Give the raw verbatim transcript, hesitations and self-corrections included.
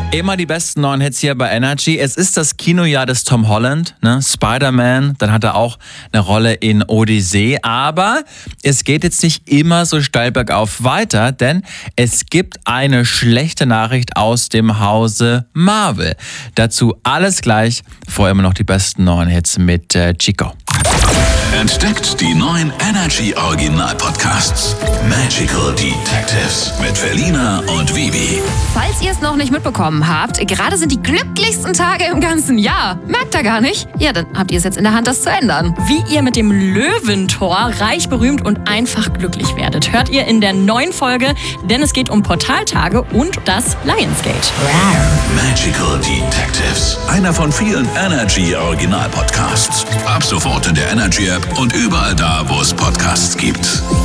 Immer die besten neuen Hits hier bei Energy. Es ist das Kinojahr des Tom Holland, ne? Spider-Man, dann hat er auch eine Rolle in Odyssee. Aber es geht jetzt nicht immer so steil bergauf weiter, denn es gibt eine schlechte Nachricht aus dem Hause Marvel. Dazu alles gleich, vorher immer noch die besten neuen Hits mit äh, Chico. Entdeckt die neuen Energy Original Podcasts. Magical Detectives mit Felina und Vivi. Falls ihr es noch nicht mitbekommen habt, gerade sind die glücklichsten Tage im ganzen Jahr. Merkt ihr gar nicht? Ja, dann habt ihr es jetzt in der Hand, das zu ändern. Wie ihr mit dem Löwentor reich, berühmt und einfach glücklich werdet, hört ihr in der neuen Folge, denn es geht um Portaltage und das Lionsgate. Magical Detectives. Einer von vielen Energy Original Podcasts. Ab sofort in der Energy App und überall da, wo es Podcasts gibt.